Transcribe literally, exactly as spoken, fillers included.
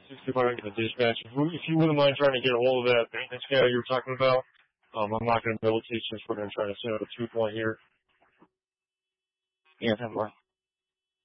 sixty-five to the dispatch. If you if you wouldn't mind trying to get a hold of that maintenance guy you were talking about, um, I'm not going to be able to since we're going to try to set up a two point here. Yeah, ten four.